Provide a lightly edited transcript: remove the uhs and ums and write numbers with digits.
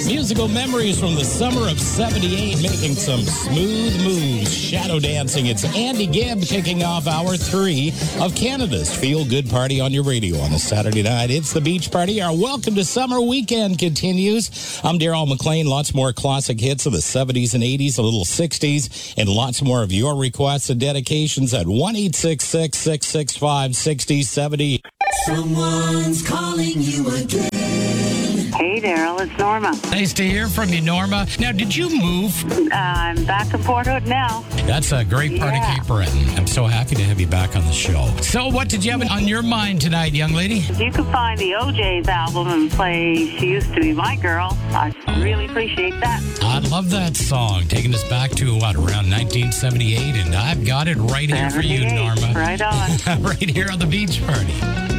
Musical memories from the summer of 78, making some smooth moves, shadow dancing. It's Andy Gibb kicking off hour 3 of Canada's feel-good party on your radio on a Saturday night. It's the Beach Party. Our Welcome to Summer weekend continues. I'm Daryl McLean. Lots more classic hits of the 70s and 80s, a little 60s, and lots more of your requests and dedications at 1-866-665-6070. Someone's calling you again. Hey, Daryl, it's Norma. Nice to hear from you, Norma. Now, did you move? I'm back in Port Hood now. That's a great part of Cape Breton. I'm so happy to have you back on the show. So what did you have on your mind tonight, young lady? If you could find the OJ's album and play She Used to Be My Girl, I'd really appreciate that. I love that song, taking us back to, around 1978, and I've got it right here for you, Norma. Right on. Right here on the Beach Party.